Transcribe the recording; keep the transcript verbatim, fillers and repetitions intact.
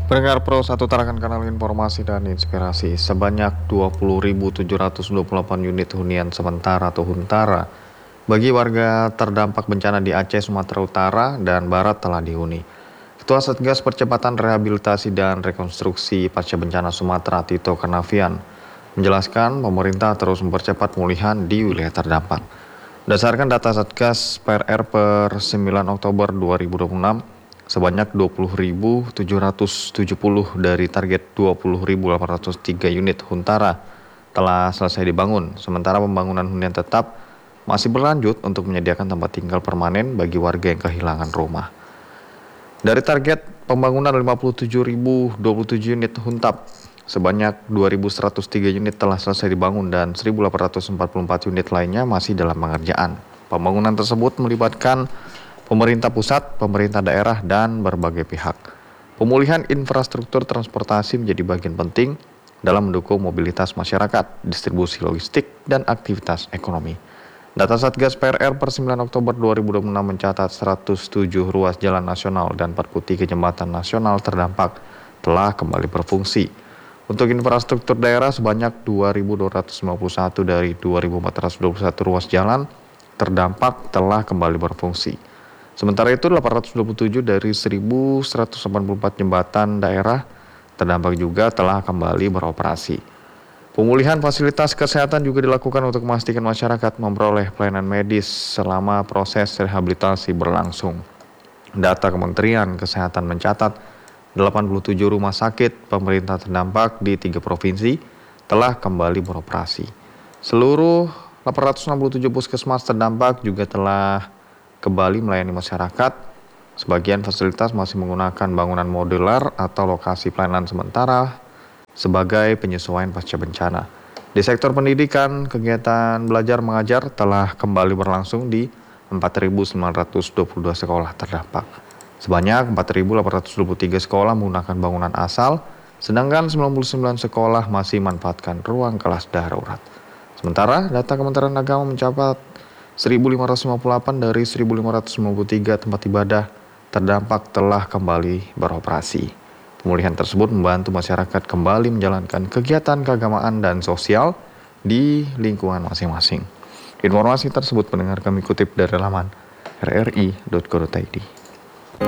Pendengar Pro satu tarakan kanal informasi dan inspirasi, sebanyak dua puluh ribu tujuh ratus dua puluh delapan unit hunian sementara atau huntara bagi warga terdampak bencana di Aceh, Sumatera Utara, dan Barat telah dihuni. Ketua Satgas Percepatan Rehabilitasi dan Rekonstruksi Pasca Bencana Sumatera, Tito Karnavian, menjelaskan pemerintah terus mempercepat pemulihan di wilayah terdampak. Berdasarkan data Satgas P R R per sembilan Oktober dua ribu dua puluh enam, sebanyak dua puluh ribu tujuh ratus tujuh puluh dari target dua puluh ribu delapan ratus tiga unit huntara telah selesai dibangun, sementara pembangunan hunian tetap masih berlanjut untuk menyediakan tempat tinggal permanen bagi warga yang kehilangan rumah. Dari target pembangunan lima puluh tujuh ribu dua puluh tujuh unit huntap, sebanyak dua ribu seratus tiga unit telah selesai dibangun dan seribu delapan ratus empat puluh empat unit lainnya masih dalam pengerjaan. Pembangunan tersebut melibatkan pemerintah pusat, pemerintah daerah, dan berbagai pihak. Pemulihan infrastruktur transportasi menjadi bagian penting dalam mendukung mobilitas masyarakat, distribusi logistik, dan aktivitas ekonomi. Data Satgas P R R per sembilan Oktober dua ribu dua puluh enam mencatat seratus tujuh ruas jalan nasional dan empat puluh tiga jembatan nasional terdampak telah kembali berfungsi. Untuk infrastruktur daerah sebanyak dua ribu dua ratus lima puluh satu dari dua ribu empat ratus dua puluh satu ruas jalan terdampak telah kembali berfungsi. Sementara itu delapan ratus dua puluh tujuh dari seribu seratus delapan puluh empat jembatan daerah terdampak juga telah kembali beroperasi. Pemulihan fasilitas kesehatan juga dilakukan untuk memastikan masyarakat memperoleh pelayanan medis selama proses rehabilitasi berlangsung. Data Kementerian Kesehatan mencatat delapan puluh tujuh rumah sakit pemerintah terdampak di tiga provinsi telah kembali beroperasi. Seluruh delapan ratus enam puluh tujuh puskesmas terdampak juga telah kembali melayani masyarakat. Sebagian fasilitas masih menggunakan bangunan modular atau lokasi pelayanan sementara sebagai penyesuaian pasca bencana. Di sektor pendidikan, kegiatan belajar mengajar telah kembali berlangsung di empat ribu sembilan ratus dua puluh dua sekolah terdampak. Sebanyak empat ribu delapan ratus dua puluh tiga sekolah menggunakan bangunan asal, sedangkan sembilan puluh sembilan sekolah masih memanfaatkan ruang kelas darurat. Sementara data Kementerian Agama mencatat seribu lima ratus lima puluh delapan dari seribu lima ratus sembilan puluh tiga tempat ibadah terdampak telah kembali beroperasi. Pemulihan tersebut membantu masyarakat kembali menjalankan kegiatan keagamaan dan sosial di lingkungan masing-masing. Informasi tersebut pendengar kami kutip dari laman r r i titik co titik i d.